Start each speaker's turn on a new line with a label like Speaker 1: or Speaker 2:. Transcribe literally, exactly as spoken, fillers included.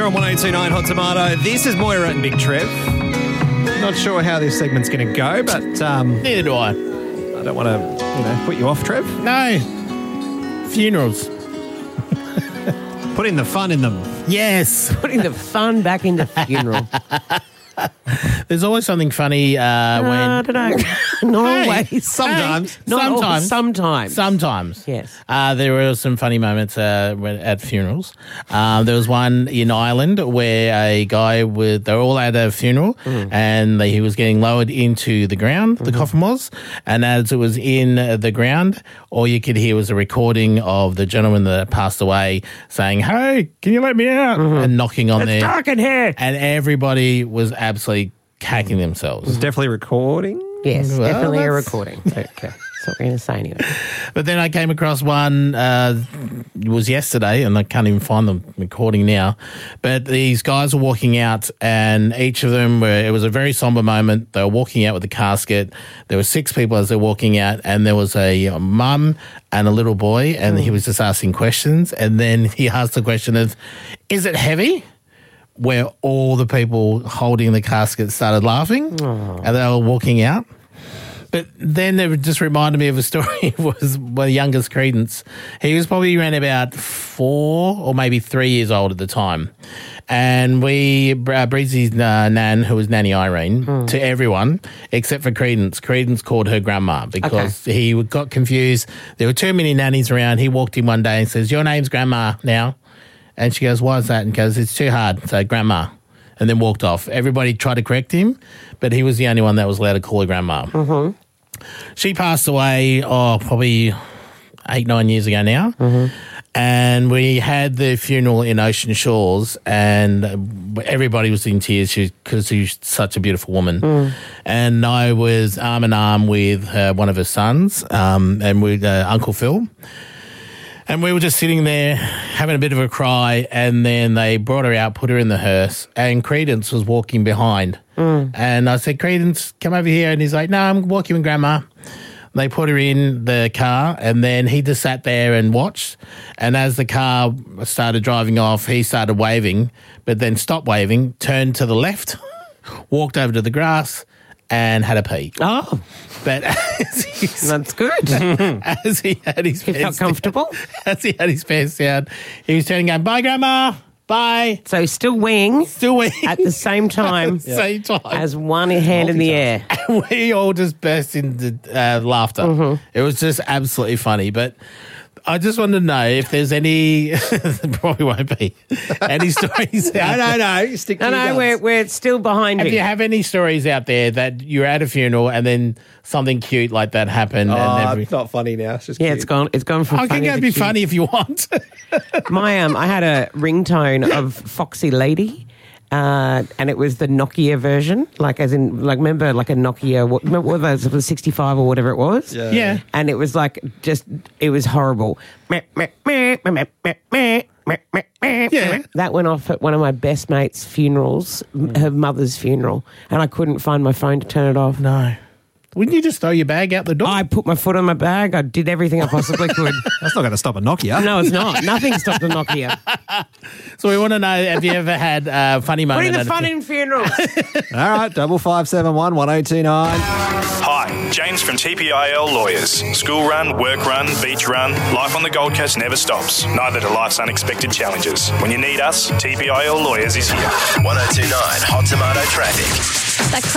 Speaker 1: on one oh two point nine Hot Tomato. This is Moira and Big Trev. Not sure how this segment's going to go, but um,
Speaker 2: Neither do I.
Speaker 1: I don't want to, you know, put you off, Trev.
Speaker 2: No. Funerals.
Speaker 1: Putting the fun in them.
Speaker 2: Yes.
Speaker 3: Putting the fun back into funeral.
Speaker 2: There's always something funny uh,
Speaker 3: I
Speaker 2: when...
Speaker 3: don't know. Not
Speaker 2: Hey,
Speaker 3: always.
Speaker 1: sometimes.
Speaker 3: Not always,
Speaker 2: Sometimes.
Speaker 3: Sometimes.
Speaker 2: Sometimes.
Speaker 3: Yes.
Speaker 2: Uh, there were some funny moments uh, when- at funerals. Um, there was one in Ireland where a guy with, they were all at a funeral
Speaker 3: Mm.
Speaker 2: and they, he was getting lowered into the ground, the
Speaker 3: Mm-hmm.
Speaker 2: coffin was. And as it was in the ground, all you could hear was a recording of the gentleman that passed away saying, "Hey, can you let me out?" And knocking on
Speaker 3: Mm-hmm. It's
Speaker 2: there.
Speaker 3: dark in here.
Speaker 2: And everybody was absolutely cacking themselves.
Speaker 1: It's definitely recording.
Speaker 3: Yes,
Speaker 2: Well,
Speaker 3: definitely a
Speaker 2: that's-
Speaker 3: recording. Okay. That's what we're going to say anyway.
Speaker 2: But then I came across one, uh, it was yesterday, and I can't even find the recording now. But these guys were walking out, and each of them were, it was a very somber moment. They were walking out with the casket. There were six people as they're walking out, and there was a mum and a little boy, and he was just asking questions. And then he asked the question of, "Is it heavy?" Where all the people holding the casket started laughing, and they were walking out. But then it just reminded me of a story. It was my youngest Credence. He was probably around about four or maybe three years old at the time. And we, uh, Breezy's uh, nan, who was Nanny Irene, to everyone except for Credence. Credence called her grandma because he got confused. There were too many nannies around. He walked in one day and says, "Your name's Grandma now." And she goes, "Why is that?" And goes, "It's too hard." So, "Grandma." And then walked off. Everybody tried to correct him, but he was the only one that was allowed to call her grandma. Mm-hmm. She passed away, oh, probably eight, nine years ago now. Mm-hmm. And we had the funeral in Ocean Shores, and everybody was in tears because she was such a beautiful woman. Mm. And I was arm in arm with uh, one of her sons um, and with uh, Uncle Phil. And we were just sitting there having a bit of a cry, and then they brought her out, put her in the hearse, and Credence was walking behind. Mm. And I said, "Credence, come over here." And he's like, "No, I'm walking with Grandma." They put her in the car, and then he just sat there and watched. And as the car started driving off, he started waving, but then stopped waving, turned to the left, walked over to the grass, and had a pee.
Speaker 3: Oh,
Speaker 2: But as, he's,
Speaker 3: that's good.
Speaker 2: as he had his
Speaker 3: He
Speaker 2: pants
Speaker 3: felt comfortable.
Speaker 2: down, as he had his pants down, he was turning going, "Bye, Grandma, bye."
Speaker 3: So he's still weighing
Speaker 2: Still waiting
Speaker 3: at the same time
Speaker 2: same time.
Speaker 3: as one hand in the air.
Speaker 2: And we all just burst into uh, laughter.
Speaker 3: Mm-hmm.
Speaker 2: It was just absolutely funny. But I just wanted to know if there's any, probably won't be, any stories
Speaker 1: No,
Speaker 2: out
Speaker 1: no,
Speaker 2: there.
Speaker 1: no. Stick to
Speaker 3: No,
Speaker 1: your
Speaker 3: no,
Speaker 1: guns.
Speaker 3: we're, we're still behind
Speaker 2: If
Speaker 3: you.
Speaker 2: you have any stories out there that you're at a funeral and then something cute like that happened.
Speaker 1: Oh,
Speaker 2: and every,
Speaker 1: it's not funny now. It's just
Speaker 3: Yeah,
Speaker 1: cute.
Speaker 3: it's gone. It's gone from
Speaker 2: I
Speaker 3: funny
Speaker 2: can go
Speaker 3: to
Speaker 2: be
Speaker 3: cute.
Speaker 2: funny if you want.
Speaker 3: My um, I had a ringtone of Foxy Lady, uh, and it was the Nokia version, like as in like remember like a Nokia, what, remember what those the sixty-five or whatever it was.
Speaker 1: Yeah.
Speaker 2: Yeah.
Speaker 3: And it was like just it was horrible. Yeah. That went off at one of my best mates' funerals, her mother's funeral, and I couldn't find my phone to turn it off.
Speaker 2: No. Wouldn't you just throw your bag out the door?
Speaker 3: I put my foot on my bag. I did everything I possibly could.
Speaker 1: That's not going to stop a Nokia.
Speaker 3: No, it's not. Nothing stopped the Nokia.
Speaker 2: So we want to know, have you ever had a funny moment?
Speaker 3: Putting the
Speaker 2: at a
Speaker 3: fun
Speaker 2: fu-
Speaker 3: in funerals.
Speaker 1: All right, double five seven one one zero two nine.
Speaker 4: Hi, James from T P I L Lawyers. School run, work run, beach run, life on the Gold Coast never stops. Neither do life's unexpected challenges. When you need us, T P I L Lawyers is here.
Speaker 5: one oh two point nine Hot Tomato Traffic.
Speaker 6: That